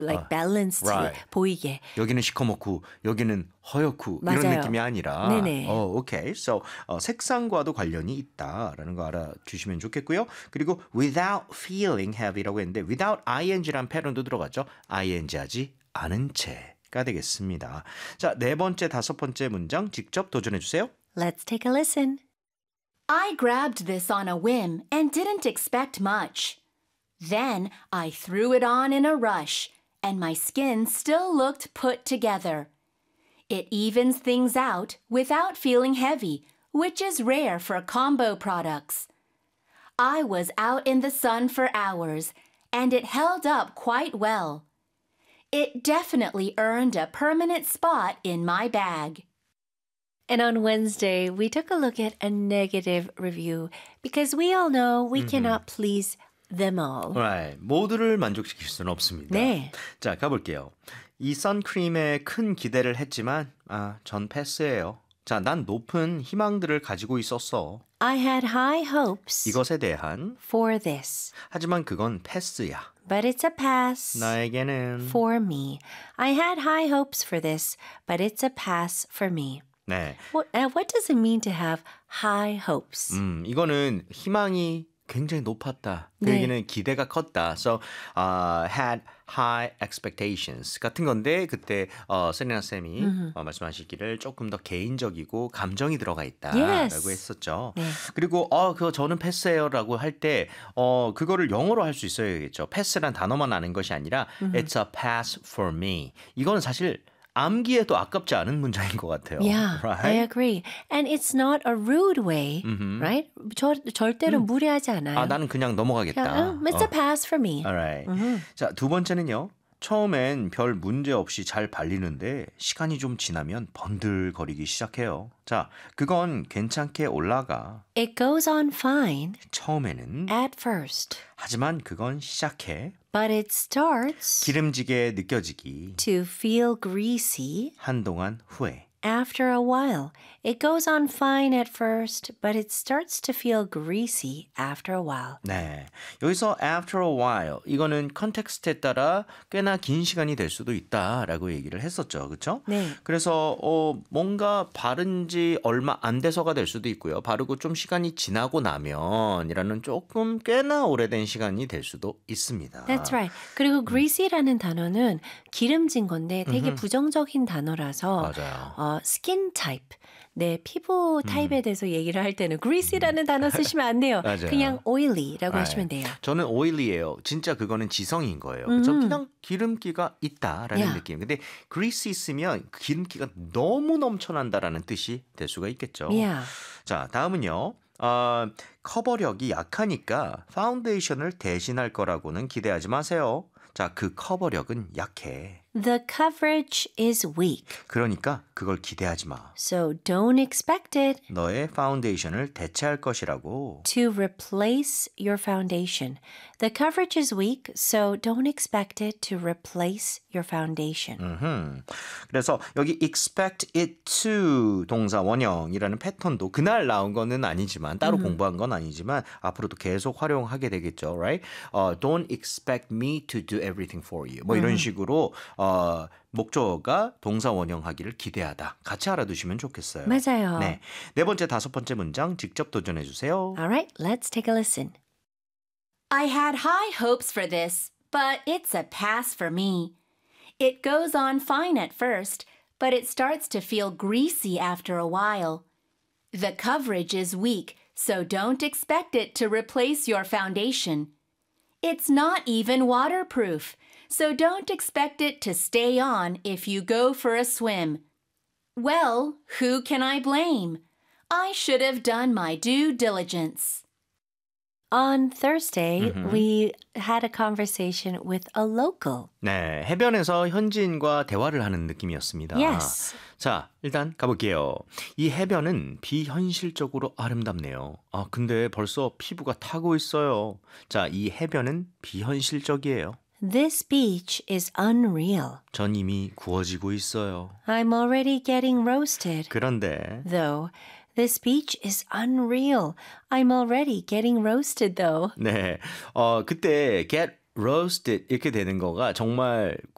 like balanced right. 보이게. 여기는 시커멓고 여기는 허옇고 맞아요. 이런 느낌이 아니라 네네. okay. So, 색상과도 관련이 있다라는 거 알아주시면 좋겠고요. 그리고 without feeling heavy라고 했는데 without ing란 패턴도 들어갔죠. ing 하지 않은 채가 되겠습니다. 자, 네 번째, 다섯 번째 문장 직접 도전해 주세요. Let's take a listen. I grabbed this on a whim and didn't expect much. Then I threw it on in a rush, and my skin still looked put together. It evens things out without feeling heavy, which is rare for combo products. I was out in the sun for hours, and it held up quite well. It definitely earned a permanent spot in my bag. And on Wednesday, we took a look at a negative review because we all know we cannot please them all. Right. 모두를 만족시킬 수는 없습니다. 네. 자, 가볼게요. 이 선크림에 큰 기대를 했지만 전 패스예요. 자, 난 높은 희망들을 가지고 있었어. I had high hopes 이것에 대한 for this, 하지만 그건 패스야. but it's a pass 나에게는 for me. I had high hopes for this, but it's a pass for me. 네. What does it mean to have high hopes? 이거는 희망이 굉장히 높았다. 그 네. 얘기는 기대가 컸다. So, had high expectations 같은 건데 그때 세리나 쌤이 말씀하시기를 조금 더 개인적이고 감정이 들어가 있다라고 Yes. 했었죠. 네. 그리고 그거 저는 패스예요라고 할 때 그거를 영어로 할 수 있어야겠죠. 패스란 단어만 아는 것이 아니라 It's a pass for me. 이거는 사실 암기에도 아깝지 않은 문장인 것 같아요. Yeah, right? I agree. And it's not a rude way, right? 절대로 무례하지 않아요. 나는 그냥 넘어가겠다. 그냥, it's a pass for me. Alright. 자, 두 번째는요. 처음엔 별 문제 없이 잘 발리는데 시간이 좀 지나면 번들거리기 시작해요. 자, 그건 괜찮게 올라가. It goes on fine 처음에는. at first, 하지만 그건 시작해. but it starts 기름지게 느껴지기. to feel greasy 한동안 후에. after a while. It goes on fine at first, but it starts to feel greasy after a while. 네. 여기서 after a while 이거는 컨텍스트에 따라 꽤나 긴 시간이 될 수도 있다라고 얘기를 했었죠. 그렇죠? 네. 그래서 뭔가 바른 지 얼마 안 돼서가 될 수도 있고요. 바르고 좀 시간이 지나고 나면이라는 조금 꽤나 오래된 시간이 될 수도 있습니다. That's right. 그리고 greasy라는 단어는 기름진 건데 되게 부정적인 단어라서 맞아요. skin type, 내 피부 타입에 대해서 얘기를 할 때는 greasy라는 단어 쓰시면 안 돼요. 맞아요. 그냥 oily라고 하시면 돼요. 저는 oily예요. 진짜 그거는 지성인 거예요. 그렇죠? 그냥 기름기가 있다라는 Yeah. 느낌. 근데 greasy 있으면 기름기가 너무 넘쳐난다라는 뜻이 될 수가 있겠죠. Yeah. 자, 다음은요. 커버력이 약하니까 파운데이션을 대신할 거라고는 기대하지 마세요. 자, 그 커버력은 약해. The coverage is weak, 그러니까 그걸 기대하지 마. so don't expect it 너의 파운데이션을 대체할 것이라고. to replace your foundation. The coverage is weak, so don't expect it to replace your foundation. 그래서 여기 expect it to 동사 원형이라는 패턴도 그날 나온 거는 아니지만 따로 공부한 건 아니지만 앞으로도 계속 활용하게 되겠죠, right? Don't expect me to do everything for you. 뭐 이런 식으로 목적어가 동사 원형하기를 기대하다. 같이 알아두시면 좋겠어요. 맞아요. 네, 네 번째, 다섯 번째 문장 직접 도전해 주세요. All right, let's take a listen. I had high hopes for this, but it's a pass for me. It goes on fine at first, but it starts to feel greasy after a while. The coverage is weak, so don't expect it to replace your foundation. It's not even waterproof, so don't expect it to stay on if you go for a swim. Well, who can I blame? I should have done my due diligence. On Thursday, we had a conversation with a local. 네, 해변에서 현지인과 대화를 하는 느낌이었습니다. Yes. 자, 일단 가볼게요. 이 해변은 비현실적으로 아름답네요. 근데 벌써 피부가 타고 있어요. 자, 이 해변은 비현실적이에요. This beach is unreal. 전 이미 구워지고 있어요. I'm already getting roasted. 그런데 Though, this beach is unreal. I'm already getting roasted though. 네, 그때 get roasted 이렇게 되는 거가 정말